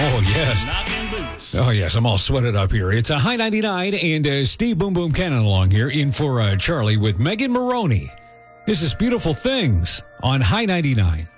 Oh, yes. Knocking boots. Oh, yes, I'm all sweated up here. It's a High 99 and Steve Boom Boom Cannon along here in for Charlie with Megan Maroney. This is Beautiful Things on High 99.